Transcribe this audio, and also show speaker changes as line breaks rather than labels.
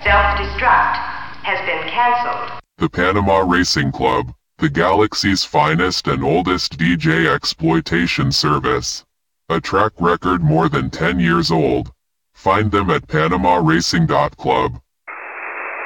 Self-destruct has been canceled.
The Panama Racing Club, the galaxy's finest and oldest DJ exploitation service. A track record more than 10 years old. Find them at panamaracing.club.